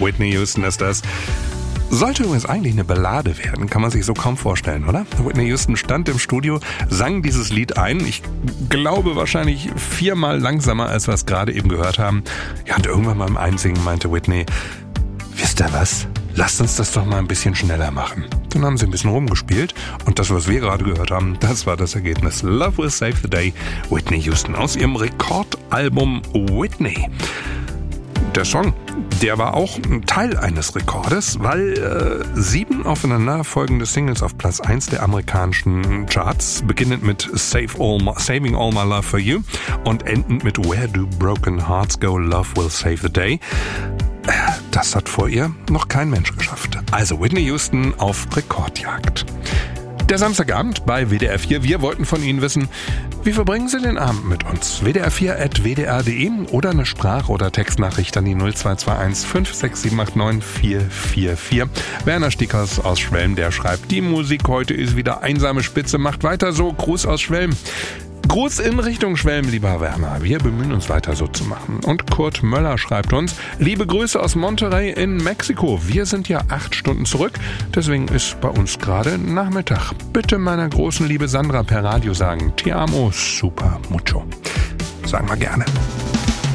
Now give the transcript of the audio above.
Whitney Houston ist das. Sollte übrigens eigentlich eine Ballade werden, kann man sich so kaum vorstellen, oder? Whitney Houston stand im Studio, sang dieses Lied ein. Ich glaube wahrscheinlich 4-mal langsamer, als wir es gerade eben gehört haben. Ja, und irgendwann beim Einsingen meinte Whitney, wisst ihr was? Lasst uns das doch mal ein bisschen schneller machen. Dann haben sie ein bisschen rumgespielt und das, was wir gerade gehört haben, das war das Ergebnis. Love Will Save the Day, Whitney Houston aus ihrem Rekordalbum Whitney. Der Song, der war auch ein Teil eines Rekordes, weil 7 aufeinanderfolgende Singles auf Platz 1 der amerikanischen Charts, beginnend mit Saving All My Love for You und endend mit Where Do Broken Hearts Go, Love Will Save the Day. Das hat vor ihr noch kein Mensch geschafft. Also Whitney Houston auf Rekordjagd. Der Samstagabend bei WDR 4. Wir wollten von Ihnen wissen, wie verbringen Sie den Abend mit uns? WDR4@wdr.de oder eine Sprach- oder Textnachricht an die 0221 56789 444. Werner Stickers aus Schwelm, der schreibt, die Musik heute ist wieder einsame Spitze, macht weiter so. Gruß aus Schwelm. Gruß in Richtung Schwelm, lieber Werner. Wir bemühen uns weiter so zu machen. Und Kurt Möller schreibt uns, liebe Grüße aus Monterrey in Mexiko. Wir sind ja 8 Stunden zurück, deswegen ist bei uns gerade Nachmittag. Bitte meiner großen Liebe Sandra per Radio sagen, Te amo super mucho. Sagen wir gerne.